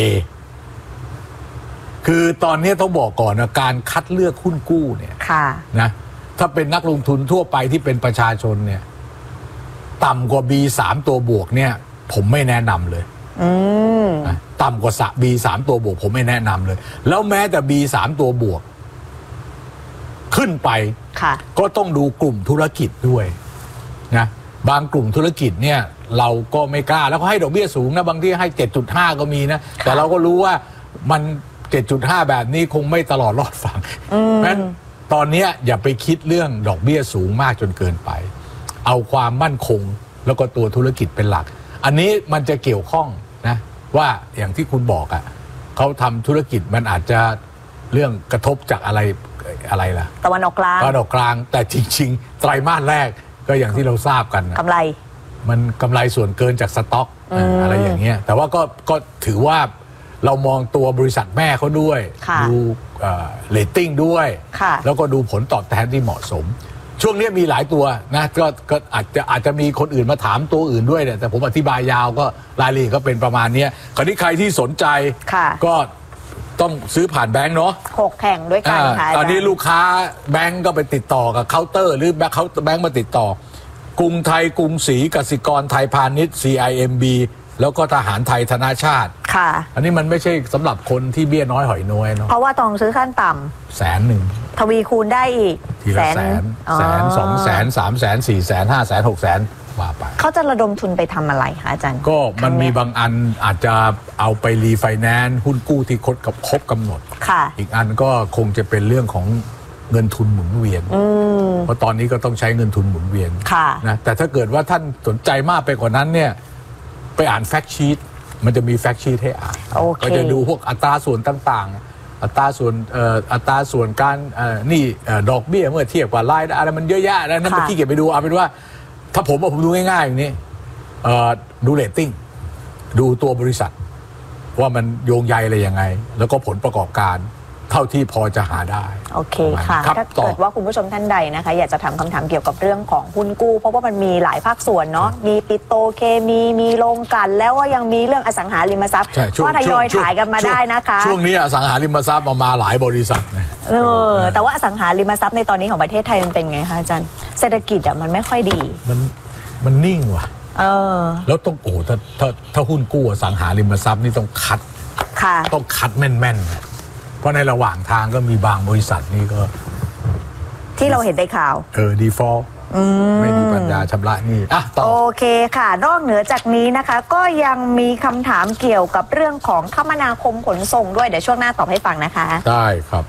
Speaker 3: คือตอนนี้ต้องบอกก่อนนะการคัดเลือกหุ้นกู้เนี่ยนะถ้าเป็นนักลงทุนทั่วไปที่เป็นประชาชนเนี่ยต่ำกว่า B สามตัวบวกเนี่ยผมไม่แนะนำเลยต่ำกว่า B สามตัวบวกผมไม่แนะนำเลยแล้วแม้แต่ B สามตัวบวกขึ้นไปก็ต้องดูกลุ่มธุรกิจด้วยนะบางกลุ่มธุรกิจเนี่ยเราก็ไม่กล้าแล้วก็ให้ดอกเบี้ยสูงนะบางที่ให้ เจ็ดจุดห้า ก็มีนะแต่เราก็รู้ว่ามัน เจ็ดจุดห้า แบบนี้คงไม่ตลอดรอดฝั่งเพราะฉะนั้นตอนนี้อย่าไปคิดเรื่องดอกเบี้ยสูงมากจนเกินไปเอาความมั่นคงแล้วก็ตัวธุรกิจเป็นหลักอันนี้มันจะเกี่ยวข้องนะว่าอย่างที่คุณบอกอ่ะเขาทำธุรกิจมันอาจจะเรื่องกระทบจากอะไรอะไรล่ะ
Speaker 2: ตะวันออกกลาง
Speaker 3: ตะวันออกกลางแต่จริงๆไตรมาสแรกก็อย่างที่เราทราบกัน
Speaker 2: กำไร
Speaker 3: มันกำไรส่วนเกินจากสต็อกอะไรอย่างเงี้ยแต่ว่าก็ก็ถือว่าเรามองตัวบริษัทแม่เขาด้วยดูเรตติ้งด้วยแล้วก็ดูผลตอบแทนที่เหมาะสมช่วงนี้มีหลายตัวนะก็ก็อาจจะอาจจะมีคนอื่นมาถามตัวอื่นด้วยเนี่ยแต่ผมอธิบายยาวก็รายละเอียดก็เป็นประมาณนี้คราวนี้ใครที่สนใจก็ต้องซื้อผ่านแบงค์เนาะ
Speaker 2: หกแข่งด้วยกันค่ะ
Speaker 3: ตอนนี้ลูกค้าแบงค์ก็ไปติดต่อกับเคาน์เตอร์หรือแบงค์เขาแบงค์มาติดต่อกรุงไทยกรุงศรีกสิกรไทยพาณิชย์ ซี ไอ เอ็ม บี แล้วก็ทหารไทยธนาชาติ
Speaker 2: ค่ะ
Speaker 3: อันนี้มันไม่ใช่สำหรับคนที่เบี้ยน้อยหอยน้อยเนาะ
Speaker 2: เพราะว่าต้องซื้อขั้นต่
Speaker 3: ำแสนหนึ่ง
Speaker 2: ทวีคูณได้อีก
Speaker 3: ทีละแสนแสนสองแสนสามแสนสี่แสนห้าแสนหกแสนว่าไป
Speaker 2: เขาจะระดมทุนไปทำอะไรคะอาจารย์
Speaker 3: ก็มันมีบางอันอาจจะเอาไปรีไฟแนนซ์หุ้นกู้ที่ครบกับครบกำหนด
Speaker 2: ค่ะ
Speaker 3: อีกอันก็คงจะเป็นเรื่องของเงินทุนหมุนเวียนเพราะตอนนี้ก็ต้องใช้เงินทุนหมุนเวียนนะแต่ถ้าเกิดว่าท่านสนใจมากไปกว่านั้นเนี่ยไปอ่านแฟกต์ชีตมันจะมีแฟกต์ชีตให้อ่านก็จะดูพวกอัตราส่วนต่างๆอัตราส่วนเอ่ออัตราส่วนการเอ่อนี่ดอกเบี้ยเมื่อเทียบกับรายได้อะไรมันเยอะแยะแล้วนั่นเมื่อกี้เก็บไปดูเอาเป็นว่าถ้าผมว่าผมดูง่ายๆอย่างนี้เอ่อดูเรตติ้งดูตัวบริษัทว่ามันโยงใยอะไรยังไงแล้วก็ผลประกอบการเท่าที่พอจะหาได้
Speaker 2: โอเคค่ะถ้าเกิดว่าคุณผู้ชมท่านใดนะคะอยากจะถามคำถามเกี่ยวกับเรื่องของหุ้นกู้เพราะว่ามันมีหลายภาคส่วนเนาะมีปิโตรเคมีมีโรงกลั่นแล้วว่ายังมีเรื่องอสังหาริมทรัพย์ก็ทยอยขายกันมาได้นะคะ
Speaker 3: ช่วงนี้อสังหาริมทรัพย์มามาหลายบริษัท
Speaker 2: เออแต่ว่าอสังหาริมทรัพย์ในตอนนี้ของประเทศไทยมันเป็นไงคะอาจารย์เศรษฐกิจอ่ะมันไม่ค่อยดี
Speaker 3: มันมันนิ่งว่ะ
Speaker 2: เออ
Speaker 3: แล้วต้องโอ้ถ้าถ้าถ้าหุ้นกู้อสังหาริมทรัพย์นี่ต้องคัด
Speaker 2: ค่ะ
Speaker 3: ต้องคัดแม่นๆเพราะในระหว่างทางก็มีบางบริษัทนี่ก็
Speaker 2: ที่เราเห็นในข่าว
Speaker 3: เออดีฟอลต์ไม่มีปัญญาชำระหนี้อ่ะต่อ
Speaker 2: โอเคค่ะนอกเหนือจากนี้นะคะก็ยังมีคำถามเกี่ยวกับเรื่องของคมนาคมขนส่งด้วยเดี๋ยวช่วงหน้าตอบให้ฟังนะคะ
Speaker 3: ได้ครับ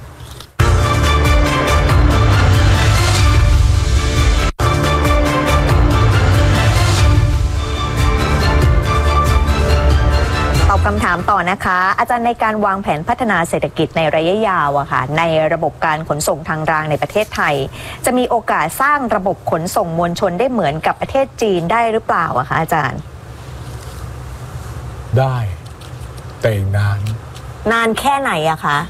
Speaker 2: ตอบคำถามามต่อนะคะอาจารย์ในการวางแผนพัฒนาเศรษฐกิจในระยะยาวอะค่ะในระบบการขนส่งทางรางในประเทศไทยจะมีโอกาสสร้างระบบขนส่งมวลชนได้เหมือนกับประเทศจีนได้หรือเปล่าอะคะอาจารย์
Speaker 3: ได้แต่นาน
Speaker 2: นานแค่ไหนอะคะ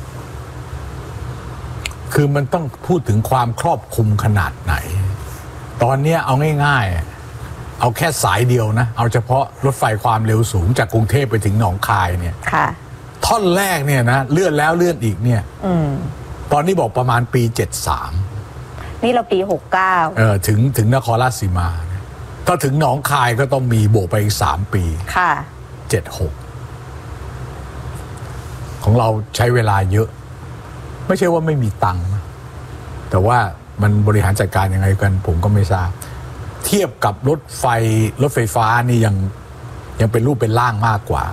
Speaker 3: คือมันต้องพูดถึงความครอบคลุมขนาดไหนตอนนี้เอาง่ายๆเอาแค่สายเดียวนะเอาเฉพาะรถไฟความเร็วสูงจากกรุงเทพไปถึงหนองคายเนี่ย
Speaker 2: ค่ะ
Speaker 3: ท่อนแรกเนี่ยนะเลื่อนแล้วเลื่อนอีกเนี่ย
Speaker 2: อืม
Speaker 3: ตอนนี้บอกประมาณปีเจ็ดสาม
Speaker 2: นี่เราปีหกเก้า
Speaker 3: เออถึงถึงนครราชสีมาถ้าถึงหนองคายก็ต้องมีโบกไปอีกสามปี
Speaker 2: ค่ะ
Speaker 3: เจ็ดหกของเราใช้เวลาเยอะไม่ใช่ว่าไม่มีตังค์นะแต่ว่ามันบริหารจัดการยังไงกันผมก็ไม่ทราบเทียบกับรถไฟรถไฟฟ้านี่ยังยังเป็นรูปเป็นร่างมากกว่า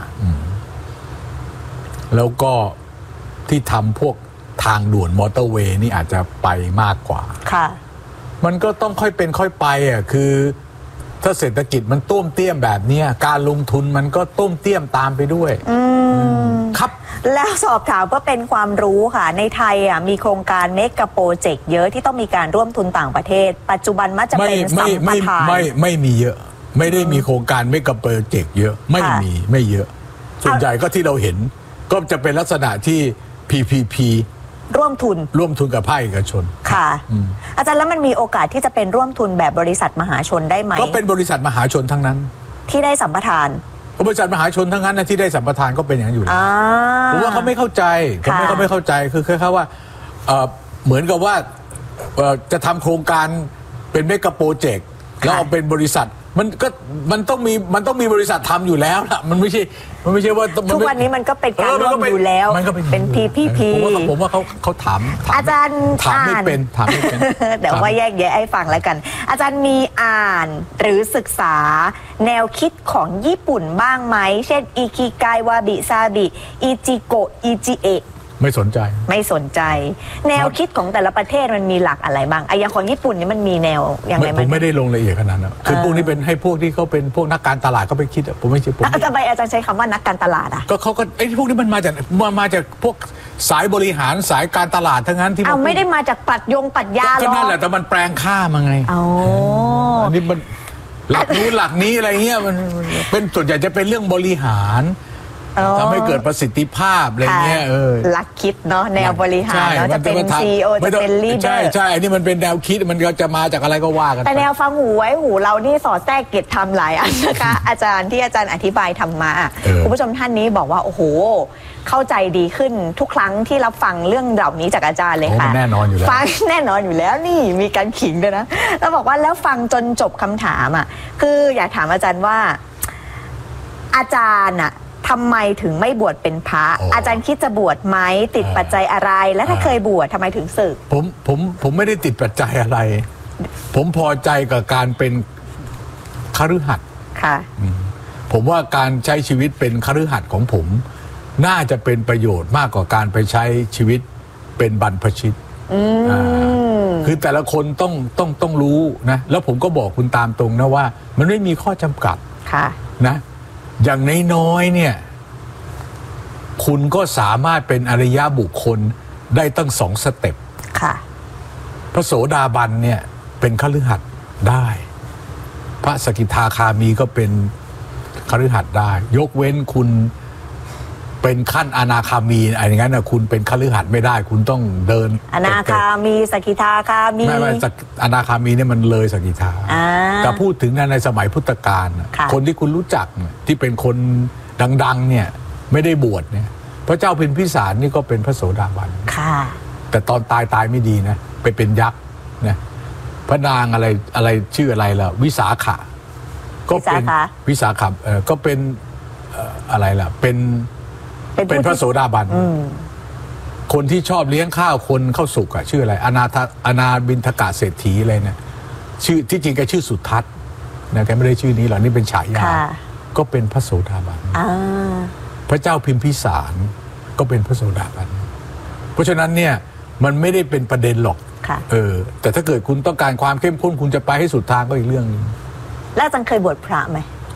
Speaker 3: แล้วก็ที่ทำพวกทางด่วนมอเตอร์เวย์นี่อาจจะไปมากกว่า
Speaker 2: ค่ะ
Speaker 3: มันก็ต้องค่อยเป็นค่อยไปอ่ะคือถ้าเศรษฐกิจมันต้มเตี้ยมแบบนี้การลงทุนมันก็ต้มเตี้ยมตามไปด้วยครับ
Speaker 2: แล้วสอบถามเพื่อเป็นความรู้ค่ะในไทยอ่ะมีโครงการเมกะโปรเจกต์เยอะที่ต้องมีการร่วมทุนต่างประเทศปัจจุบันมักจะเป็นสัมปทาน
Speaker 3: ไม่ไม่มีเยอะไม่ได้มีโครงการเมกะโปรเจกต์เยอะไม่มีไม่เยอะส่วนใหญ่ก็ที่เราเห็นก็จะเป็นลักษณะที่ พี พี พี
Speaker 2: ร่วมทุน
Speaker 3: ร่วมทุนกับภาคเอกชน
Speaker 2: ค่ะอาจารย์แล้วมันมีโอกาสที่จะเป็นร่วมทุนแบบบริษัทมหาชนได้ไหม
Speaker 3: ก็เป็นบริษัทมหาชนทั้งนั้น
Speaker 2: ที่ได้สัมปทาน
Speaker 3: บริษัทมหาชนทั้งนั้นนะที่ได้สัมปทานก็เป็นอย่างนั้นอยู่แล้วผมว่าเขาไม่เข้าใจเขาไม่เขาไม่เข้าใจคือคือเขาว่าเหมือนกับว่าจะทำโครงการเป็นเมกะโปรเจกต์แล้วเอาเป็นบริษัทมันก็มันต้องมีมันต้องมีบริษัททำอยู่แล้วล่ะมันไม่ใช่มันไม่ใช่ว่า
Speaker 2: ทุกวันนี้มันก็เป็นการร่วมอยู่แล้วเป็น พี พี พี
Speaker 3: ผมว่าผมว่าเขาเขาถาม
Speaker 2: อาจารย์
Speaker 3: ถามไม่เป็นถามไม่เป็น
Speaker 2: เดี๋ยวว่าแยกแยะให้ฟังแล้วกันอาจารย์มีอ่านหรือศึกษาแนวคิดของญี่ปุ่นบ้างไหมเช่นอิคิไกวาบิซาบิอิจิโกะอิจิเอะ
Speaker 3: ไม่สนใจ
Speaker 2: ไม่สนใจแนวคิดของแต่ละประเทศมันมีหลักอะไรบ้างไอ้อย่างของญี่ปุ่นนี่มันมีแนวยังไง
Speaker 3: ผมไม่ได้ลงละเอียดขนาดนั้นคือพวกนี้เป็นให้พวกที่เขาเป็นพวกนักการตลาดเขาไปคิดผมไม่ใช่ผม
Speaker 2: ทำไมอาจารย์ใช้คำว่านักการตลาดอ่ะ
Speaker 3: ก็เขาก็ไอ้พวกนี้มันมาจากมามาจากพวกสายบริหารสายการตลาดทั้งนั้นที่
Speaker 2: เอาไม่ได้มาจากปรัชญงปรัชญาหรอก
Speaker 3: ก็นั่นแหละแต่มันแปลงค่ามาไง
Speaker 2: อ๋อ
Speaker 3: อันนี้มันหลักนู้นหลักนี้อะไรเงี้ยมันเป็นส่วนใหญ่จะเป็นเรื่องบริหารทำให้เกิดประสิทธิภาพอะไรเงี้ยเออ
Speaker 2: หลักคิดเนาะแนวบริหารเนาะจะเป็น ซี อี โอ จะเป็นลีดเดอร์
Speaker 3: ใช่ใช่อันนี้มันเป็นแนวคิดมันก็จะมาจากอะไรก็ว่ากัน
Speaker 2: แต่แนวฟังหูไว้หูเรานี่สอดแทรกเก็บทำหลายอันนะคะอาจารย์ที่อาจารย์อธิบายทำมาคุณผู้ชมท่านนี้บอกว่าโอ้โหเข้าใจดีขึ้นทุกครั้งที่รับฟังเรื่องเหล่านี้จากอาจารย์เลยค่ะ
Speaker 3: แน่นอนอยู่แล้ว
Speaker 2: ฟังแน่นอนอยู่แล้วนี่มีการขิงด้วยนะแล้วบอกว่าแล้วฟังจนจบคำถามอ่ะคืออยากถามอาจารย์ว่าอาจารย์อ่ะทำไมถึงไม่บวชเป็นพระ อ, อาจารย์คิดจะบวชไหมติดปัจจัยอะไรและถ้าเคยบวชทำไมถึงสึก
Speaker 3: ผมผมผมไม่ได้ติดปัจจัยอะไรผมพอใจกับการเป็นคฤหัสถ์
Speaker 2: ค่ะ
Speaker 3: ผมว่าการใช้ชีวิตเป็นคฤหัสถ์ของผมน่าจะเป็นประโยชน์มากกว่าการไปใช้ชีวิตเป็นบรรพชิตคือแต่ละคนต้องต้องต้องรู้นะแล้วผมก็บอกคุณตามตรงนะว่ามันไม่มีข้อจำกัด
Speaker 2: ค่ะ
Speaker 3: นะอย่างน้อยๆเนี่ยคุณก็สามารถเป็นอริยบุคคลได้ตั้งสองสเต็ป
Speaker 2: ค่ะ
Speaker 3: พระโสดาบันเนี่ยเป็นคฤหัสถ์ได้พระสกิทาคามีก็เป็นคฤหัสถ์ได้ยกเว้นคุณเป็นขั้นอนาคามีอะไรอย่างนั้นนะคุณเป็นคฤหัสถ์ไม่ได้คุณต้องเดิน
Speaker 2: อนาคามีสกิทาคามี
Speaker 3: ไม่ไม่อนาคามีเนี่ยมันเลยสกิทาแต่พูดถึงในสมัยพุทธกาลคนที่คุณรู้จักที่เป็นคนดังๆเนี่ยไม่ได้บวชเนี่ยพระเจ้าพิมพิสารนี่ก็เป็นพระโสดาบัน
Speaker 2: ค่ะ
Speaker 3: แต่ตอนตายตายไม่ดีนะไปเป็นยักษ์นะพระนางอะไรอะไรชื่ออะไรล่ะวิสาขะก็เป็นวิสาขะเออก็เป็นอะไรล่ะเป็นเป็นพระโสดาบันคนที่ชอบเลี้ยงข้าวคนเข้าสุกอะชื่ออะไรอนาถอนาบินทกะเศรษฐีอะไรเนี่ยชื่อที่จริงแกชื่อสุทัศน์นะแกไม่ได้ชื่อนี้หรอกนี่เป็นฉายาก็เป็นพระโสดาบันพระเจ้าพิมพิสารก็เป็นพระโสดาบันเพราะฉะนั้นเนี่ยมันไม่ได้เป็นประเด็นหรอกเออแต่ถ้าเกิดคุณต้องการความเข้มข้นคุณจะไปให้สุดทางก็อีกเรื่องนึง
Speaker 2: แล้วอาจารย์เคยบวชพระไหม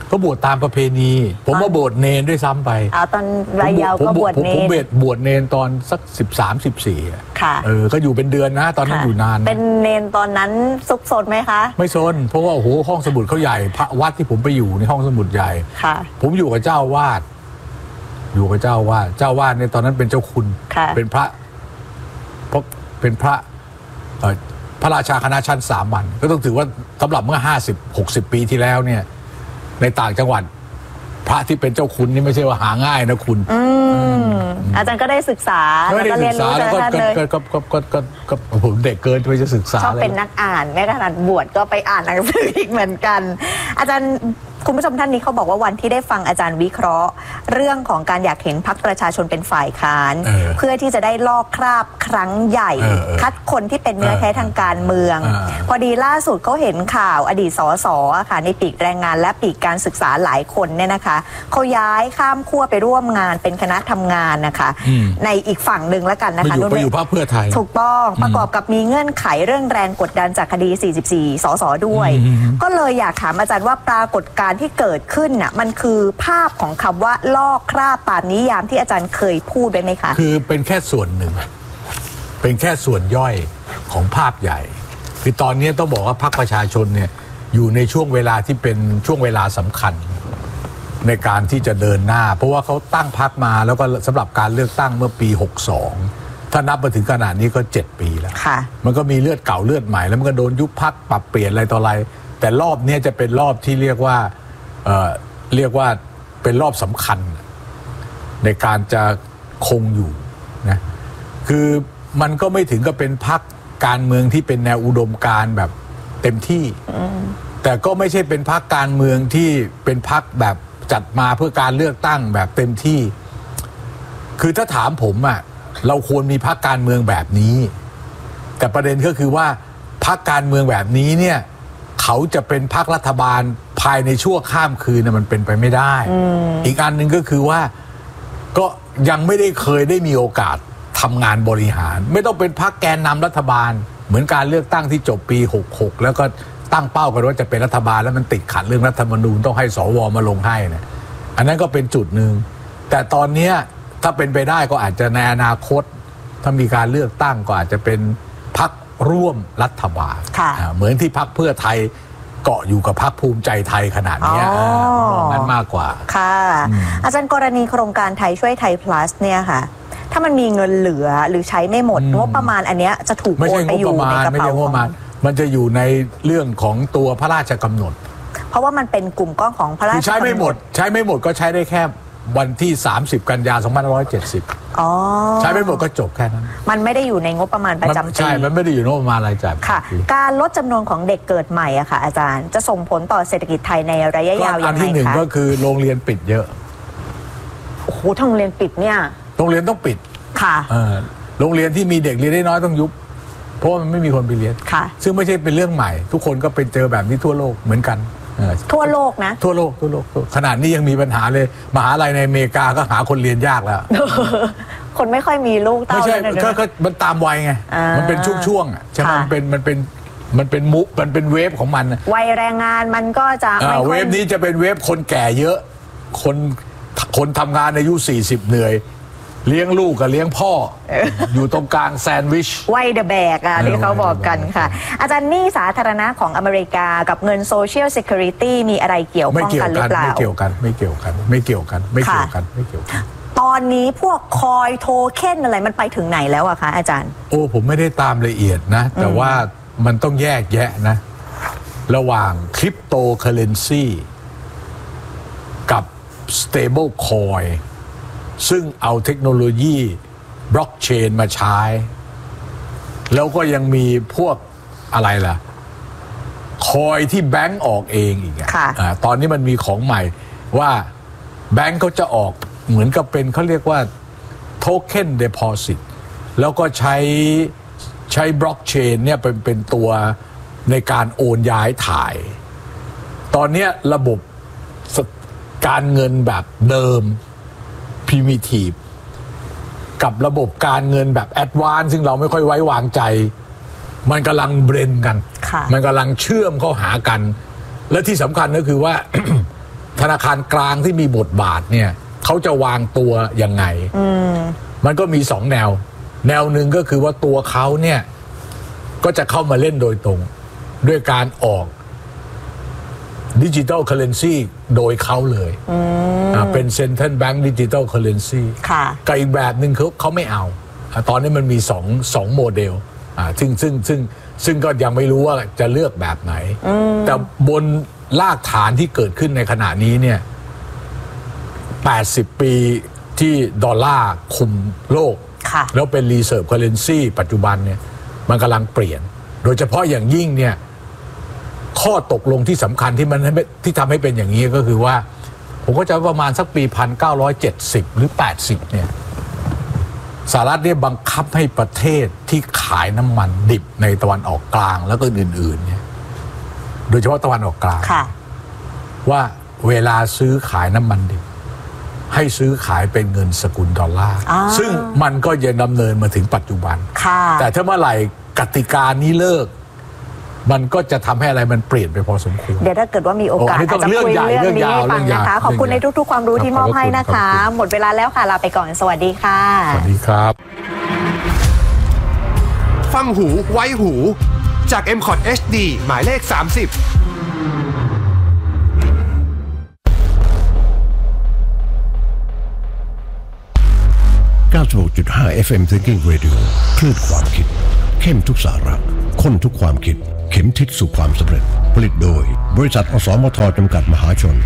Speaker 3: ก็บวชตามประเพณี ผมว่าบวชเนนด้วยซ้ำไป
Speaker 2: อ๋อตอนวัยเยาว์ก็บวชเนน
Speaker 3: ผมบวชเนนตอนสักสิบสามสิบสี่
Speaker 2: ค่ะ
Speaker 3: เออก็อยู่เป็นเดือนนะตอนนั้นอยู่นาน
Speaker 2: เป็นเนนตอนนั้นซุกซนไหมคะ
Speaker 3: ไม่ซนเพราะว่าโอ้โหห้องสมุดเขาใหญ่พระวัดที่ผมไปอยู่ในห้องสมุดใหญ่
Speaker 2: ค่ะ
Speaker 3: ผมอยู่กับเจ้าวาดอยู่กับเจ้าวาดเจ้าวาดในตอนนั้นเป็นเจ้าคุณเป็นพระเพราะเป็นพระพระราชาคณะชั้นสามัญก็ต้องถือว่าสำหรับเมื่อห้าสิบหกสิบปีที่แล้วเนี่ยในต่างจังหวัดพระที่เป็นเจ้าคุณนี่ไม่ใช่ว่าหาง่ายนะคุณ
Speaker 2: อาจารย์ก็ได้ศึกษาแล้วก็เรียนรู้จากท่านเลย
Speaker 3: ก็ก็ก็ก็ก็ผมเด็กเกินไปจะศึกษา
Speaker 2: ชอบเป็นนักอ่านแม้กระทั่งบวชก็ไปอ่านหนังสืออีกเหมือนกันอาจารย์คุณผู้ชมท่านนี้เขาบอกว่าวันที่ได้ฟังอาจารย์วิเคราะห์เรื่องของการอยากเห็นพรรคประชาชนเป็นฝ่ายค้านเ, เพื่อที่จะได้ลอกคราบครั้งใหญ่คัดคนที่เป็นเนื้อแท้ทางการเมืองพอดีล่าสุดเขาเห็นข่าวอดีตสสค่ะในปีกแรงงานและปีกการศึกษาหลายคนเนี่ยนะคะเขาย้ายข้ามขั้วไปร่วมงานเป็นคณะทำงานนะคะในอีกฝั่งหนึ่งแล้วกันนะคะ
Speaker 3: ไปอยู่พรรคเพื่อไทย
Speaker 2: ถูกต้องประกอบกับมีเงื่อนไขเรื่องแรงกดดันจากคดีสี่สิบสี่สสด้วยก็เลยอยากถามอาจารย์ว่าปรากฏการณ์ที่เกิดขึ้นน่ะมันคือภาพของคำว่าลอกคราบตามนิยามที่อาจารย์เคยพูดได้ไหมคะ
Speaker 3: คือเป็นแค่ส่วนหนึ่งเป็นแค่ส่วนย่อยของภาพใหญ่คือตอนนี้ต้องบอกว่าพรรคประชาชนเนี่ยอยู่ในช่วงเวลาที่เป็นช่วงเวลาสำคัญในการที่จะเดินหน้าเพราะว่าเขาตั้งพรรคมาแล้วก็สำหรับการเลือกตั้งเมื่อปีหกสองถ้านับมาถึงขนาดนี้ก็เจ็ดปีแล้วมันก็มีเลือดเก่าเลือดใหม่แล้วมันก็โดนยุบพรรคปรับเปลี่ยนอะไรต่ออะไรแต่รอบนี้จะเป็นรอบที่เรียกว่าเอ่อเรียกว่าเป็นรอบสำคัญในการจะคงอยู่นะคือมันก็ไม่ถึงกับเป็นพรรคการเมืองที่เป็นแนวอุดมการณ์แบบเต็มที่แต่ก็ไม่ใช่เป็นพรรคการเมืองที่เป็นพรรคแบบจัดมาเพื่อการเลือกตั้งแบบเต็มที่คือถ้าถามผมอ่ะเราควรมีพรรคการเมืองแบบนี้แต่ประเด็นก็คือว่าพรรคการเมืองแบบนี้เนี่ยเขาจะเป็นพรรครัฐบาลภายในชั่วข้ามคืนนะมันเป็นไปไม่ได้ อ, อีกอันหนึ่งก็คือว่าก็ยังไม่ได้เคยได้มีโอกาสทำงานบริหารไม่ต้องเป็นพรรคแกนนำรัฐบาลเหมือนการเลือกตั้งที่จบปีหกหกแล้วก็ตั้งเป้ากันว่าจะเป็นรัฐบาลแล้วมันติดขัดเรื่องรัฐธรรมนูญต้องให้สวมาลงให้เนี่ยอันนั้นก็เป็นจุดหนึ่งแต่ตอนนี้ถ้าเป็นไปได้ก็อาจจะในอนาคตถ้ามีการเลือกตั้งก็อาจจะเป็นพรรคร่วมรัฐบาลเหมือนที่พรรคเพื่อไทยเกาะอยู่กับพรรคภูมิใจไทยขนาดนี้นั้นมากกว่า
Speaker 2: ค่ะอาจารย์กรณีโครงการไทยช่วยไทย plus เนี่ยค่ะถ้ามันมีเงินเหลือหรือใช้ไม่หมดงบประมาณอันเนี้ยจะถูกโอนไปอยู่ในกระเป๋าของ
Speaker 3: มันจะอยู่ในเรื่องของตัวพระราชกำหนด
Speaker 2: เพราะว่ามันเป็นกลุ่มก้อนของพระราชกำหนด
Speaker 3: ใช้ไม่หมดใช้ไม่หมดก็ใช้ได้แค่วันที่สามสิบกันยายนสองพันห้าร้อยเจ็ดสิบ
Speaker 2: อ๋อ
Speaker 3: ใช้ไม่หมดก็จบแค่นั้น
Speaker 2: มันไม่ได้อยู่ในงบประมาณประจำปี
Speaker 3: ใช่มันไม่ได้อยู่ในงบประมาณรายจ่าย
Speaker 2: ค่ะการลดจำนวนของเด็กเกิดใหม่อะค่ะอาจารย์จะส่งผลต่อเศรษฐกิจไทยในระยะยาวยังไงคะอัน
Speaker 3: ที่หนึ่งก็คือโรงเรียนปิดเยอะ
Speaker 2: โอ้โหทั้งโรงเรียนปิดเนี่ย
Speaker 3: โรงเรียนต้องปิด
Speaker 2: ค่ะ
Speaker 3: เออโรงเรียนที่มีเด็กเรียนได้น้อยต้องยุบเพราะมันไม่มีคนไปเรียน
Speaker 2: ค่ะ
Speaker 3: ซึ่งไม่ใช่เป็นเรื่องใหม่ทุกคนก็เป็นเจอแบบนี้ทั่วโลกเหมือนกัน
Speaker 2: ทั่วโลกนะ
Speaker 3: ทั่วโลกทั่วโลกขนาดนี้ยังมีปัญหาเลยมหาลัยในอเมริกาก็หาคนเรียนยากแล้ว
Speaker 2: คนไม่ค่อยมีลูกเต้า
Speaker 3: ไม่ใช่ก็มันตามวัยไงมันเป็นช่วงๆอ่ะใช่ไหมมันเป็นมันเป็นมันเป็นมุกมันเป็นเวฟของมัน
Speaker 2: วัยแรงงานมันก็จะไม่
Speaker 3: เวฟนี้จะเป็นเวฟคนแก่เยอะคนคนทำงานอายุสี่สิบเหนื่อยเลี้ยงลูกกับเลี้ยงพ่อ อยู่ตรงกลางแซนด์วิช
Speaker 2: วัยเดอะแบกอ่ะที่เขาบอกกันค่ะอาจารย์หนี้สาธารณะของอเมริกากับเงินโซเชียลซิเคอริตี้มีอะไรเกี่ยวข้องกันหรือเปล่า
Speaker 3: ไม่เกี่ยวกันไม่เกี่ยวกันไม่เกี่ยวกันไม่เกี่ยวกันไม่เกี่ยวกัน
Speaker 2: ตอนนี้พวกคอยโทเค็นอะไรมันไปถึงไหนแล้วอะคะอาจารย์
Speaker 3: โอ้ผมไม่ได้ตามละเอียดนะแต่ว่ามันต้องแยกแยะนะระหว่างคริปโตเคอเรนซีกับ stable coinซึ่งเอาเทคโนโลยีบล็อกเชนมาใช้แล้วก็ยังมีพวกอะไรล่ะคอยที่แบงก์ออกเองอีกอ่ะตอนนี้มันมีของใหม่ว่าแบงก์เขาจะออกเหมือนกับเป็นเขาเรียกว่าโทเค็นเดโพซิตแล้วก็ใช้ใช้บล็อกเชนเนี่ยเป็นเป็นตัวในการโอนย้ายถ่ายตอนนี้ระบบการเงินแบบเดิมprimitive กับระบบการเงินแบบ advance ซึ่งเราไม่ค่อยไว้วางใจมันกำลังเบรนกันมันกำลังเชื่อมเข้าหากันและที่สำคัญก็คือว่าธนาคารกลางที่มีบทบาทเนี่ยเขาจะวางตัวยังไงมันก็มีสองแนวแนวหนึ่งก็คือว่าตัวเขาเนี่ยก็จะเข้ามาเล่นโดยตรงด้วยการออกดิจิทัลเคอเรนซีโดยเขาเลยเป็นเซ็นทรัลแบงก์ดิจิทัลเคอเรนซีกับอีกแบบหนึ่งเขาเขาไม่เอาตอนนี้มันมีสองสองโมเดลซึ่งซึ่งซึ่งซึ่งก็ยังไม่รู้ว่าจะเลือกแบบไหนแต่บนรากฐานที่เกิดขึ้นในขณะนี้เนี่ยแปดสิบปีที่ดอลลาร์คุมโลกแล้วเป็น Reserve Currency ปัจจุบันเนี่ยมันกำลังเปลี่ยนโดยเฉพาะอย่างยิ่งเนี่ยข้อตกลงที่สำคัญที่มันที่ทำให้เป็นอย่างนี้ก็คือว่าผมก็จะประมาณสักปีหนึ่งพันเก้าร้อยเจ็ดสิบหรือแปดสิบเนี่ยสหรัฐเนี่ยบังคับให้ประเทศที่ขายน้ำมันดิบในตะวันออกกลางแล้วก็อื่นๆเนี่ยโดยเฉพาะตะวันออกกลางว่าเวลาซื้อขายน้ำมันดิบให้ซื้อขายเป็นเงินสกุลดอลลาร์ซึ่งมันก็ยังดำเนินมาถึงปัจจุบันแต่ถ้าเมื่อไหร่กติกานี้เลิกมันก็จะทำให้อะไรมันเปลี่ยนไปพอสมควร
Speaker 2: เดี๋ยวถ้าเกิดว่ามีโอกาสอาจจะคุยเรื่องนี้ให้ฟังนะคะขอบคุณในทุกๆความรู้ที่มอบให้นะคะหมดเวลาแล้วค่ะลาไปก่อนสวัสดีค่ะ
Speaker 3: สวัสดีครับ
Speaker 1: ฟังหูไว้หูจาก เอ็ม คอท เอช ดี หมายเลขสามสิบ
Speaker 4: เก้าสิบหกจุดห้า เอฟ เอ็ม Thinking Radio คลื่นความคิดเข้มทุกสาระข้นทุกความคิดเข็มทิศสู่ความสำเร็จผลิตโดยบริษัทอสมทจำกัดมหาชน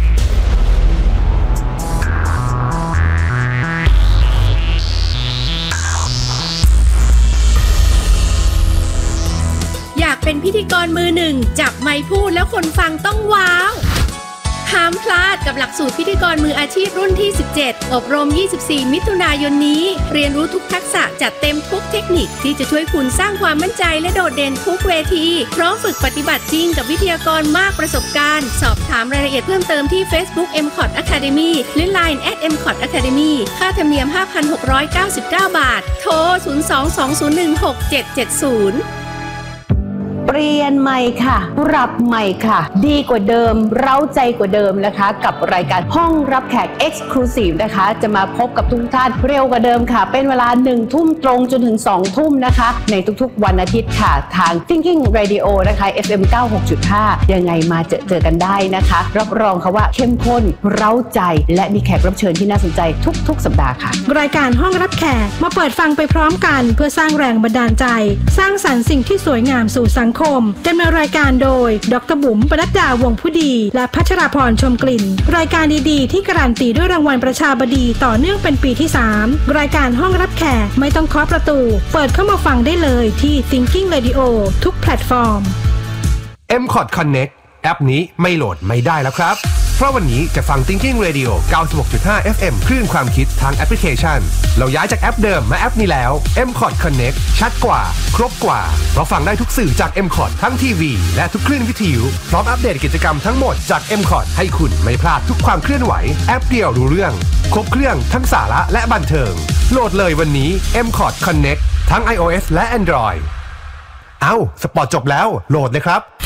Speaker 5: อยากเป็นพิธีกรมือหนึ่งจับไมค์พูดแล้วคนฟังต้องว้าวห้ามพลาดกับหลักสูตรพิธีกรมืออาชีพรุ่นที่สิบเจ็ดอบรมยี่สิบสี่มิถุนายนนี้เรียนรู้ทุกทักษะจัดเต็มทุกเทคนิคที่จะช่วยคุณสร้างความมั่นใจและโดดเด่นทุกเวทีพร้อมฝึกปฏิบัติจริงกับวิทยากรมากประสบการณ์สอบถามรายละเอียดเพิ่มเติมที่ Facebook เอ็ม คอท Academy หรือ ไลน์ แอท เอ็ม คอท Academy ค่าธรรมเนียม ห้าพันหกร้อยเก้าสิบเก้า บาทโทรศูนย์ สอง สอง ศูนย์ หนึ่ง หก เจ็ด เจ็ด ศูนย์
Speaker 6: เปลี่ยนใหม่ค่ะปรับใหม่ค่ะดีกว่าเดิมเร้าใจกว่าเดิมนะคะกับรายการห้องรับแขก Exclusive นะคะจะมาพบกับทุกท่านเร็วกว่าเดิมค่ะเป็นเวลาหนึ่งทุ่มตรงจนถึงสองทุ่มนะคะในทุกๆวันอาทิตย์ค่ะทาง Thinking Radio นะคะ เอฟ เอ็ม เก้าสิบหกจุดห้า ยังไงมาเจอเจอกันได้นะคะรับรองค่ะว่าเข้มข้นเร้าใจและมีแขกรับเชิญที่น่าสนใจทุกๆสัปดาห์ค่ะ
Speaker 7: รายการห้องรับแขกมาเปิดฟังไปพร้อมกันเพื่อสร้างแรงบันดาลใจสร้างสรรค์สิ่งที่สวยงามสู่สังคมดำเนินรายการโดยดร.บุ๋มปนัดดาวงผู้ดีและพัชราพรชมกลิ่นรายการดีๆที่การันตีด้วยรางวัลประชาบดีต่อเนื่องเป็นปีที่สามรายการห้องรับแขกไม่ต้องเคาะประตูเปิดเข้ามาฟังได้เลยที่ Thinking Radio ทุกแพลตฟอร์ม
Speaker 1: เอ็ม คอท Connect แอปนี้ไม่โหลดไม่ได้แล้วครับเพราะวันนี้จะฟัง Thinking Radio เก้าสิบหกจุดห้า เอฟ เอ็ม คลื่นความคิดทางแอปพลิเคชันเราย้ายจากแอปเดิมมาแอปนี้แล้ว เอ็ม คอท Connect ชัดกว่าครบกว่าเพราะฟังได้ทุกสื่อจาก เอ็ม คอท ทั้งทีวีและทุกคลื่นวิทยุพร้อมอัปเดตกิจกรรมทั้งหมดจาก เอ็ม คอท ให้คุณไม่พลาดทุกความเคลื่อนไหวแอปเดียวรู้เรื่องครบเครื่องทั้งสาระและบันเทิงโหลดเลยวันนี้ เอ็ม คอท Connect ทั้ง iOS และ Android เอ้าสปอร์ตจบแล้วโหลดเลยครับ